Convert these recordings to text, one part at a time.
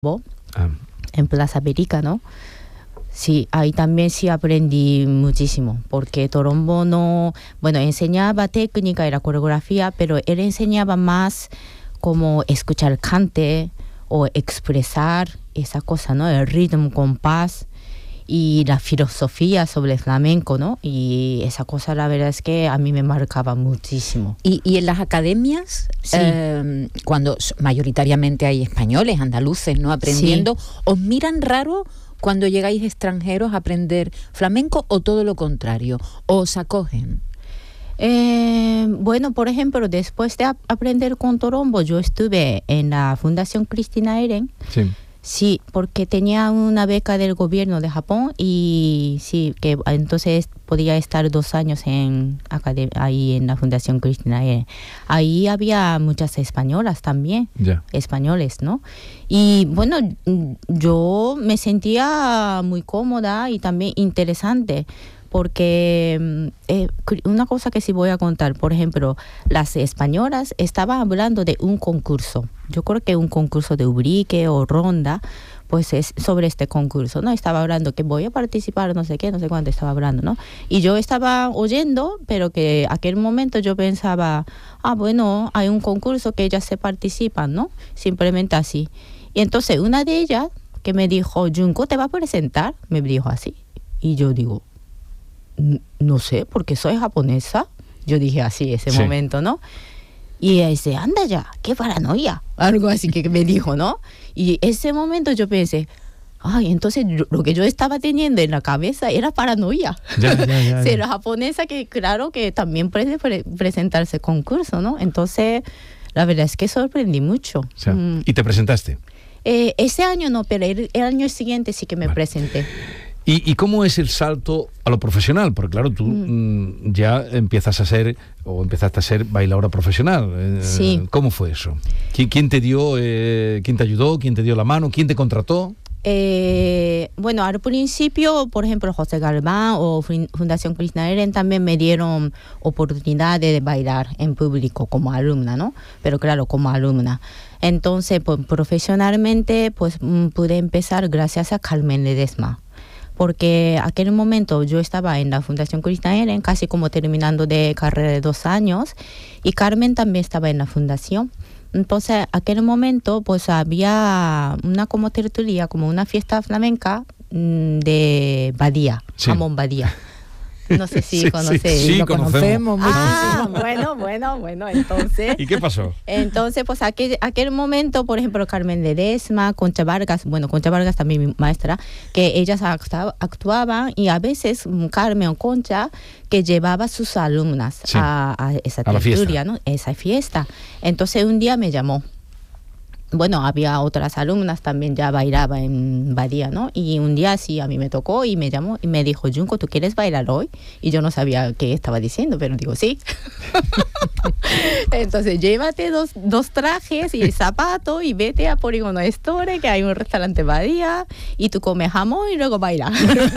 en Plaza América, ¿no? Sí, ahí también sí aprendí muchísimo, porque Torombo no, bueno, enseñaba técnica y la coreografía, pero él enseñaba más como escuchar cante o expresar esa cosa, ¿no? El ritmo, compás y la filosofía sobre el flamenco, ¿no? Y esa cosa, la verdad es que a mí me marcaba muchísimo. Y en las academias, sí. Cuando mayoritariamente hay españoles, andaluces, ¿no? Aprendiendo, sí. ¿os miran raro cuando llegáis extranjeros a aprender flamenco o todo lo contrario? ¿Os acogen? Bueno, por ejemplo, después de aprender con Torombo, yo estuve en la Fundación Cristina Eren. Sí. Sí, porque tenía una beca del gobierno de Japón y sí, que entonces podía estar 2 años ahí en la Fundación Cristina Eren. Ahí había muchas españolas también, españoles, ¿no? Y bueno, yo me sentía muy cómoda y también interesante, porque una cosa que sí voy a contar, por ejemplo, las españolas estaban hablando de un concurso. Yo creo que un concurso de Ubrique o Ronda, pues es sobre este concurso, ¿no? Estaba hablando que voy a participar, no sé qué, no sé cuánto estaba hablando, ¿no? Y yo estaba oyendo, pero que aquel momento yo pensaba, bueno, hay un concurso que ellas se participan, ¿no? Simplemente así. Y entonces una de ellas que me dijo, Junko, ¿te va a presentar? Me dijo así. Y yo digo, no sé, porque soy japonesa. Yo dije así ese momento, ¿no? Y ella dice, anda ya, qué paranoia. Algo así que me dijo, ¿no? Y ese momento yo pensé, entonces lo que yo estaba teniendo en la cabeza era paranoia. Ser japonesa, que claro que también puede presentarse concurso, ¿no? Entonces, la verdad es que sorprendí mucho. O sea, ¿y te presentaste? Ese año no, pero el año siguiente sí que me presenté. ¿Y cómo es el salto a lo profesional? Porque claro, tú ya empezaste a ser bailadora profesional. Sí. ¿Cómo fue eso? ¿Quién te dio, quién te ayudó, quién te dio la mano, quién te contrató? Bueno, al principio, por ejemplo, José Galván o Fundación Cristina Eren también me dieron oportunidad de bailar en público como alumna, ¿no? Pero claro, como alumna. Entonces, pues, profesionalmente, pues pude empezar gracias a Carmen Ledesma. Porque aquel momento yo estaba en la Fundación Cristina Eren, casi como terminando de carrera de 2 años, y Carmen también estaba en la fundación. Entonces, aquel momento, pues había una como tertulia, como una fiesta flamenca de Badía, Jamón Badía. No sé si conocéis. Sí, lo conocemos. Bueno, entonces... ¿Y qué pasó? Entonces, pues aquel momento, por ejemplo, Carmen Ledesma, Concha Vargas también mi maestra, que ellas actuaban y a veces Carmen o Concha que llevaba a sus alumnas a esa tertulia, ¿no? Esa fiesta. Entonces un día me llamó. Bueno, había otras alumnas también, ya bailaba en Badía, ¿no? Y un día sí, a mí me tocó y me llamó y me dijo, Junko, ¿tú quieres bailar hoy? Y yo no sabía qué estaba diciendo, pero digo, sí. Entonces, llévate dos trajes y el zapato y vete a Polígono Store, que hay un restaurante Badía, y tú comes jamón y luego bailas.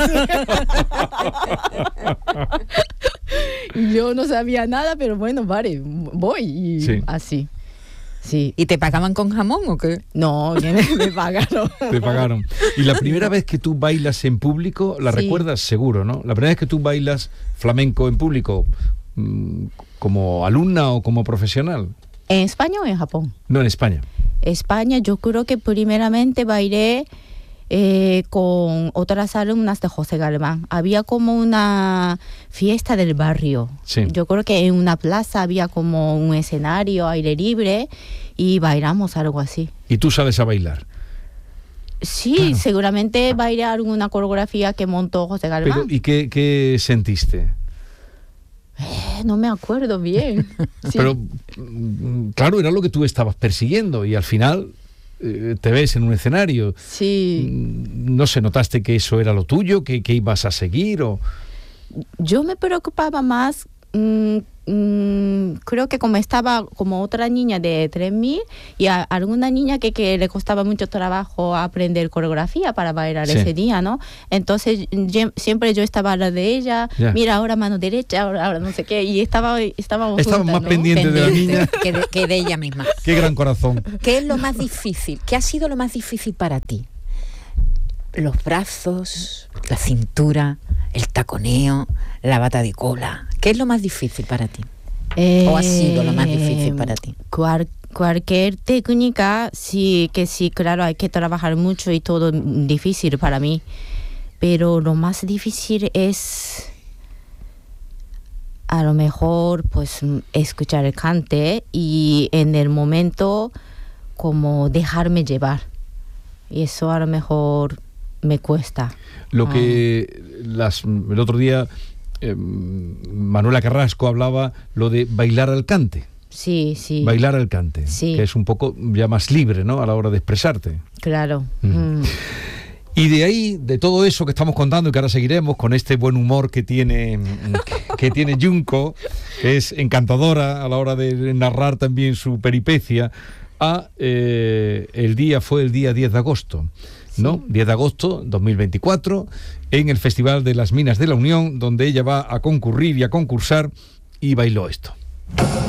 Yo no sabía nada, pero bueno, vale, voy y así. Sí. ¿Y te pagaban con jamón o qué? No, me pagaron. Te pagaron. Y la primera vez que tú bailas en público, la recuerdas seguro, ¿no? La primera vez que tú bailas flamenco en público, ¿como alumna o como profesional? ¿En España o en Japón? No, en España. España, yo creo que primeramente bailé con otras alumnas de José Galván. Había como una fiesta del barrio. Sí. Yo creo que en una plaza había como un escenario, aire libre, y bailamos algo así. ¿Y tú sabes a bailar? Sí, claro. Seguramente bailé alguna coreografía que montó José Galván. Pero, ¿y qué sentiste? No me acuerdo bien. Sí. Pero, claro, era lo que tú estabas persiguiendo y al final... te ves en un escenario. Sí. No sé, ¿notaste que eso era lo tuyo? ¿Que ibas a seguir? O... Yo me preocupaba más creo que como estaba como otra niña de 3.000 y a alguna niña que le costaba mucho trabajo aprender coreografía para bailar ese día, ¿no? Entonces siempre yo estaba a la de ella, mira, ahora mano derecha, ahora no sé qué, y estábamos juntas, más, ¿no?, pendientes de la niña que de ella misma. Qué gran corazón. ¿Qué es lo más difícil? ¿Qué ha sido lo más difícil para ti? Los brazos, la cintura, el taconeo, la bata de cola. ¿Qué es lo más difícil para ti? ¿O ha sido lo más difícil para ti? Cualquier técnica, sí, claro, hay que trabajar mucho y todo difícil para mí. Pero lo más difícil es, a lo mejor, pues, escuchar el cante y en el momento como dejarme llevar. Y eso a lo mejor me cuesta. Lo que el otro día Manuela Carrasco hablaba, lo de bailar al cante. Sí. Bailar al cante, que es un poco ya más libre, ¿no?, a la hora de expresarte. Claro. Y de ahí, de todo eso que estamos contando y que ahora seguiremos con este buen humor que tiene Junko, que es encantadora a la hora de narrar también su peripecia, el día 10 de agosto. ¿No? 10 de agosto 2024, en el Festival de las Minas de la Unión, donde ella va a concurrir y a concursar, y bailó esto.